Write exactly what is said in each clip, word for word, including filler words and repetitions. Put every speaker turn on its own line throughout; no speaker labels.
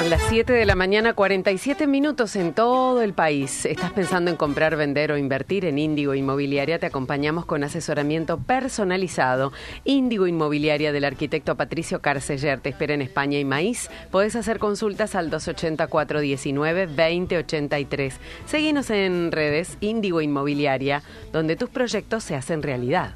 Son las siete de la mañana, cuarenta y siete minutos en todo el país. ¿Estás pensando en comprar, vender o invertir? En Índigo Inmobiliaria te acompañamos con asesoramiento personalizado. Índigo Inmobiliaria del arquitecto Patricio Carceller te espera en España y Maíz. Podés hacer consultas al dos ochenta, cuatro diecinueve, veinte ochenta y tres. Seguinos en redes Índigo Inmobiliaria, donde tus proyectos se hacen realidad.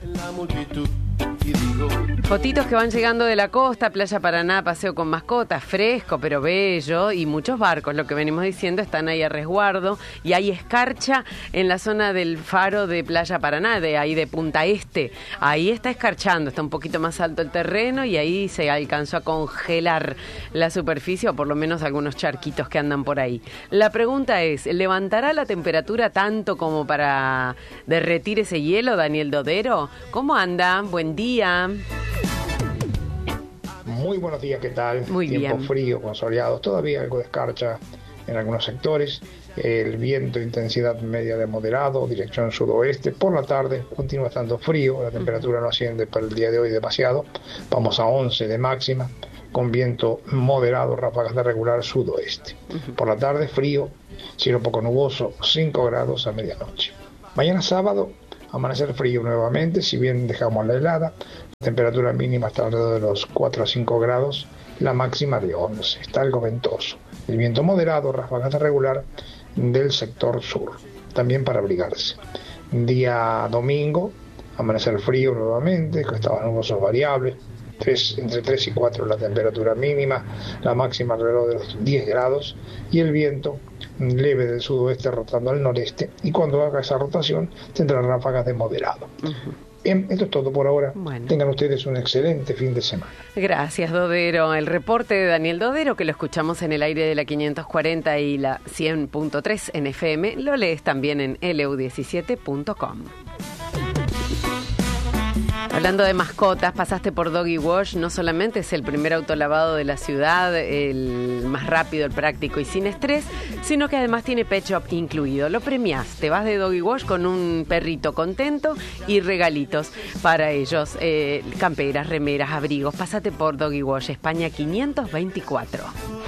Fotitos que van llegando de la costa, Playa Paraná, paseo con mascotas, fresco pero bello, y muchos barcos, lo que venimos diciendo, están ahí a resguardo, y hay escarcha en la zona del faro de Playa Paraná, de ahí de Punta Este. Ahí está escarchando, está un poquito más alto el terreno y ahí se alcanzó a congelar la superficie, o por lo menos algunos charquitos que andan por ahí. La pregunta es, ¿levantará la temperatura tanto como para derretir ese hielo, Daniel Dodero? ¿Cómo anda? Buen día.
Muy buenos días, ¿qué tal?
Muy
Tiempo
bien.
frío, con soleado, todavía algo de escarcha en algunos sectores. El viento, intensidad media de moderado, dirección sudoeste. Por la tarde continúa estando frío, la temperatura no asciende para el día de hoy demasiado. Vamos a once de máxima, con viento moderado, ráfagas de regular sudoeste. Por la tarde frío, cielo poco nuboso, cinco grados a medianoche. Mañana sábado, amanecer frío nuevamente, si bien dejamos la helada. La temperatura mínima está alrededor de los cuatro a cinco grados, la máxima de once. Está algo ventoso. El viento moderado, ráfagas de regular del sector sur, también para abrigarse. Día domingo, amanecer frío nuevamente, que estaban nubosos variables. tres, entre tres y cuatro la temperatura mínima, la máxima alrededor de los diez grados, y el viento leve del sudoeste rotando al noreste, y cuando haga esa rotación tendrá ráfagas de moderado. Uh-huh. Bien, esto es todo por ahora. Bueno. Tengan ustedes un excelente fin de semana.
Gracias, Dodero. El reporte de Daniel Dodero, que lo escuchamos en el aire de la quinientos cuarenta y la cien punto tres en F M, lo lees también en L U diecisiete punto com. Hablando de mascotas, pasaste por Doggy Wash. No solamente es el primer autolavado de la ciudad, el más rápido, el práctico y sin estrés, sino que además tiene Pet Shop incluido. Lo premiás, te vas de Doggy Wash con un perrito contento y regalitos para ellos, eh, camperas, remeras, abrigos. Pásate por Doggy Wash, España quinientos veinticuatro.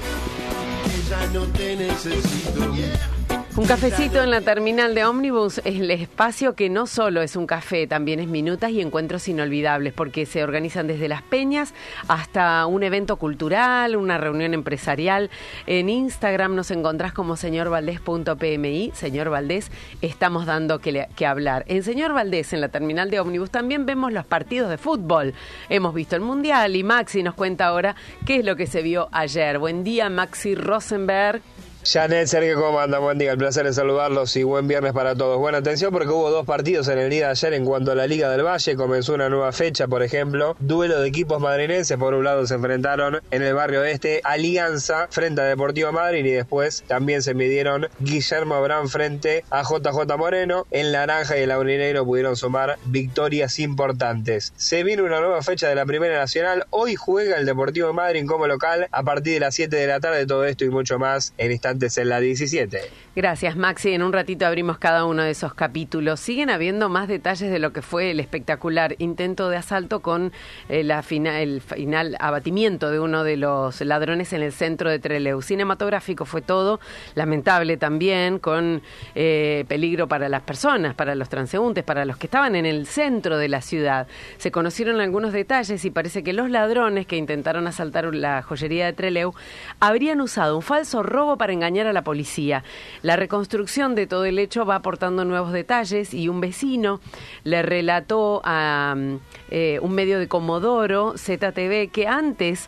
Ya no te necesito. Un cafecito en la terminal de ómnibus es el espacio que no solo es un café, también es minutas y encuentros inolvidables, porque se organizan desde las peñas hasta un evento cultural, una reunión empresarial. En Instagram nos encontrás como señor valdés punto p m i. Señor Valdés, estamos dando que, le, que hablar. En Señor Valdés, en la terminal de ómnibus, también vemos los partidos de fútbol. Hemos visto el Mundial y Maxi nos cuenta ahora qué es lo que se vio ayer. Buen día, Maxi Rosenberg.
Janet, Sergio, ¿cómo anda? Buen día, el placer en saludarlos y buen viernes para todos. Buena atención porque hubo dos partidos en el día de ayer en cuanto a la Liga del Valle. Comenzó una nueva fecha, por ejemplo, duelo de equipos madrilenses. Por un lado se enfrentaron en el barrio este Alianza frente a Deportivo Madryn, y después también se midieron Guillermo Abrán frente a J J Moreno. El naranja y el aurinegro pudieron sumar victorias importantes. Se viene una nueva fecha de la Primera Nacional. Hoy juega el Deportivo Madryn como local a partir de las siete de la tarde. Todo esto y mucho más en instantes en la diecisiete.
Gracias, Maxi. En un ratito abrimos cada uno de esos capítulos. Siguen habiendo más detalles de lo que fue el espectacular intento de asalto con eh, la fina, el final abatimiento de uno de los ladrones en el centro de Trelew. Cinematográfico fue todo, lamentable también, con eh, peligro para las personas, para los transeúntes, para los que estaban en el centro de la ciudad. Se conocieron algunos detalles y parece que los ladrones que intentaron asaltar la joyería de Trelew habrían usado un falso robo para engañar a la policía. La reconstrucción de todo el hecho va aportando nuevos detalles, y un vecino le relató a eh, un medio de Comodoro, Z T V, que antes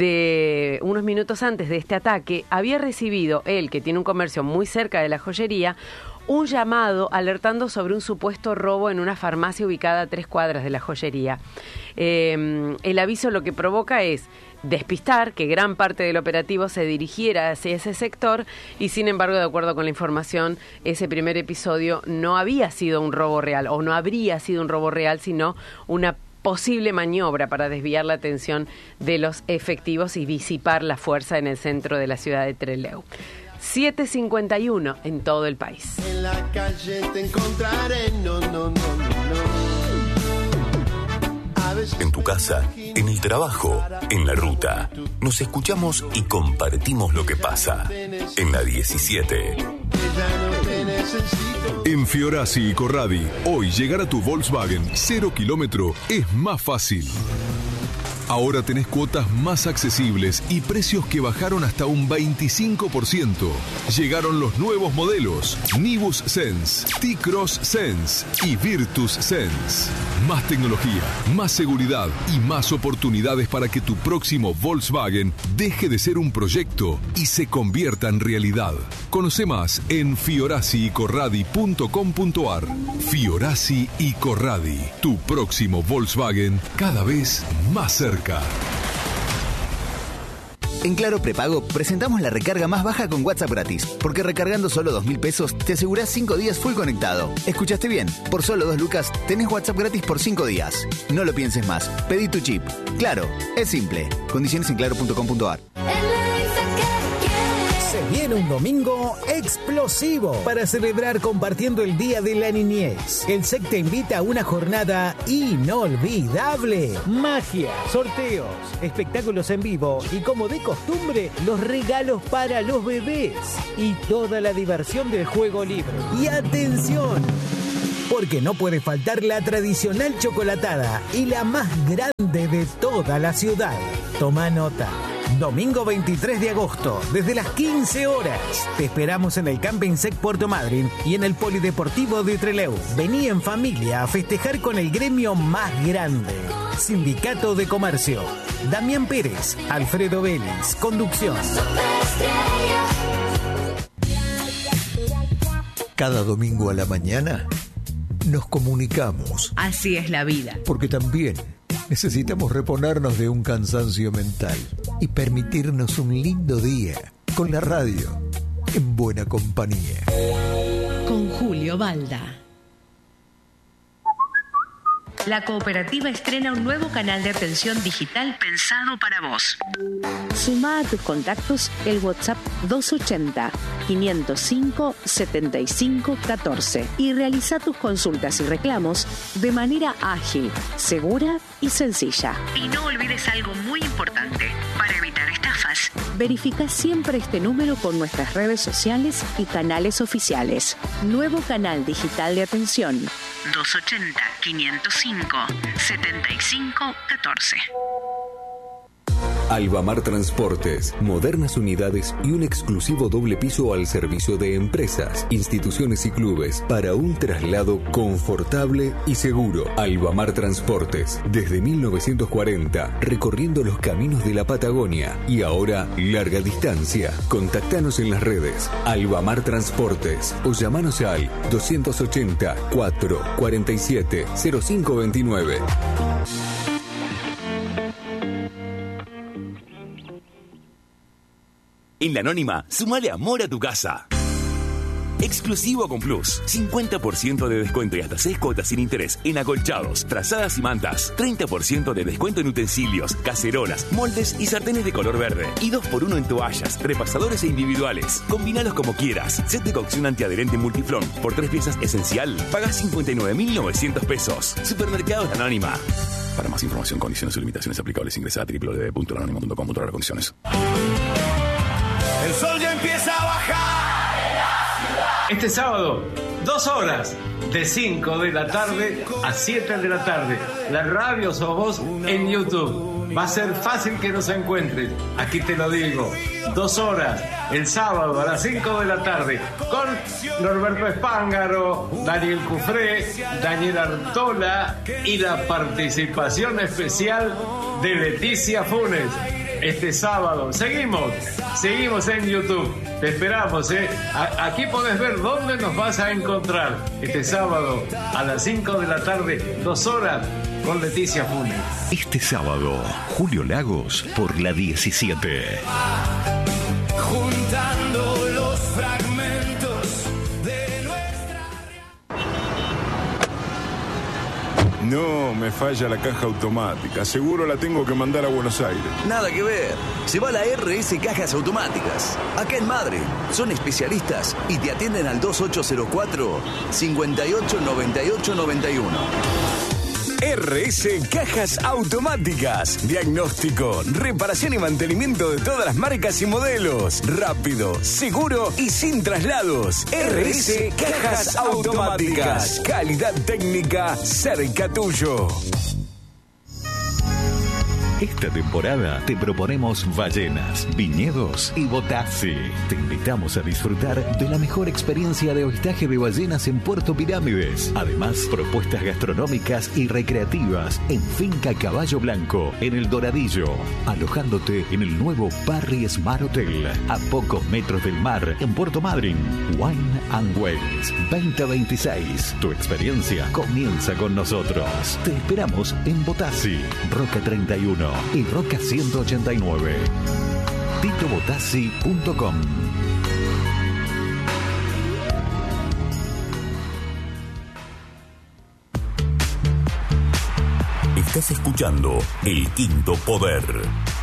de, unos minutos antes de este ataque, había recibido él, que tiene un comercio muy cerca de la joyería, un llamado alertando sobre un supuesto robo en una farmacia ubicada a tres cuadras de la joyería. Eh, el aviso lo que provoca es despistar que gran parte del operativo se dirigiera hacia ese sector, y sin embargo, de acuerdo con la información, ese primer episodio no había sido un robo real, o no habría sido un robo real, sino una posible maniobra para desviar la atención de los efectivos y disipar la fuerza en el centro de la ciudad de Trelew. siete cincuenta y uno en todo el país.
En la calle te encontraré, no, no, no, no, no. en tu casa, en el trabajo, en la ruta. Nos escuchamos y compartimos lo que pasa. En la diecisiete.
En Fiorazzi y Corradi, hoy llegar a tu Volkswagen cero kilómetro es más fácil. Ahora tenés cuotas más accesibles y precios que bajaron hasta un veinticinco por ciento. Llegaron los nuevos modelos Nibus Sense, T-Cross Sense y Virtus Sense. Más tecnología, más seguridad y más oportunidades para que tu próximo Volkswagen deje de ser un proyecto y se convierta en realidad. Conoce más en fiorazzi y corradi punto com punto ar. Fiorazzi y Corradi, tu próximo Volkswagen cada vez más cerca.
En Claro Prepago presentamos la recarga más baja con WhatsApp gratis, porque recargando solo dos mil pesos te asegurás cinco días full conectado. ¿Escuchaste bien? Por solo dos lucas tenés WhatsApp gratis por cinco días. No lo pienses más. Pedí tu chip. Claro, es simple. Condiciones en claro punto com punto ar.
Se viene un domingo explosivo para celebrar compartiendo el Día de la Niñez. El S E C te invita a una jornada inolvidable. Magia, sorteos, espectáculos en vivo y, como de costumbre, los regalos para los bebés y toda la diversión del juego libre. Y atención, porque no puede faltar la tradicional chocolatada y la más grande de toda la ciudad. Toma nota. Domingo veintitrés de agosto, desde las quince horas. Te esperamos en el Camping S E C Puerto Madryn y en el Polideportivo de Trelew. Vení en familia a festejar con el gremio más grande. Sindicato de Comercio. Damián Pérez, Alfredo Vélez, conducción.
Cada domingo a la mañana nos comunicamos.
Así es la vida.
Porque también necesitamos reponernos de un cansancio mental y permitirnos un lindo día con la radio en buena compañía.
Con Julio Balda. La cooperativa estrena un nuevo canal de atención digital pensado para vos. Sumá a tus contactos el WhatsApp doscientos ochenta, quinientos cinco, setenta y cinco, catorce y realiza tus consultas y reclamos de manera ágil, segura y sencilla. Y no olvides algo muy importante. Para evitar estafas, verifica siempre este número con nuestras redes sociales y canales oficiales. Nuevo canal digital de atención doscientos ochenta, quinientos cinco, setenta y cinco, catorce.
Albamar Transportes, modernas unidades y un exclusivo doble piso al servicio de empresas, instituciones y clubes para un traslado confortable y seguro. Albamar Transportes, desde mil novecientos cuarenta, recorriendo los caminos de la Patagonia y ahora larga distancia. Contactanos en las redes Albamar Transportes o llamanos al doscientos ochenta, cuatro, cuarenta y siete, cero cinco veintinueve.
En La Anónima, sumale amor a tu casa. Exclusivo con Plus. cincuenta por ciento de descuento y hasta seis cuotas sin interés en acolchados, trazadas y mantas. treinta por ciento de descuento en utensilios, cacerolas, moldes y sartenes de color verde. Y dos por uno en toallas, repasadores e individuales. Combinalos como quieras. Set de cocción antiadherente Multiflon. Por tres piezas esencial, pagás cincuenta y nueve mil novecientos pesos. Supermercados La Anónima. Para más información, condiciones y limitaciones aplicables, ingresa a doble u doble u doble u punto la anónima punto com punto a r condiciones.
El sol ya empieza a bajar. Este sábado, dos horas, de cinco de la tarde a siete de la tarde. La radio sos vos en YouTube. Va a ser fácil que nos encuentres. Aquí te lo digo. Dos horas, el sábado a las cinco de la tarde, con Norberto Espángaro, Daniel Cufré, Daniel Artola y la participación especial de Leticia Funes. Este sábado. Seguimos, seguimos en YouTube. Te esperamos, ¿eh? A- aquí podés ver dónde nos vas a encontrar. Este sábado a las cinco de la tarde, dos horas, con Leticia Funes.
Este sábado, Julio Lagos por la diecisiete.
Juntando los fragmentos de nuestra...
No, me falla la caja automática. Seguro la tengo que mandar a Buenos Aires.
Nada que ver. Se va a la R S Cajas Automáticas. Acá en Madrid. Son especialistas y te atienden al dos ocho cero cuatro, cinco ocho nueve ocho nueve uno.
R S Cajas Automáticas. Diagnóstico, reparación y mantenimiento de todas las marcas y modelos. Rápido, seguro y sin traslados. R S Cajas Automáticas. Calidad técnica cerca tuyo.
Esta temporada te proponemos ballenas, viñedos y Botassi. Te invitamos a disfrutar de la mejor experiencia de avistaje de ballenas en Puerto Pirámides. Además, propuestas gastronómicas y recreativas en Finca Caballo Blanco, en El Doradillo. Alojándote en el nuevo Parry Smart Hotel, a pocos metros del mar, en Puerto Madryn. Wine and Wales veinte veintiséis. Tu experiencia comienza con nosotros. Te esperamos en Botassi, Roca treinta y uno y Roca ciento ochenta y nueve. tito botassi punto com.
Estás escuchando El Quinto Poder.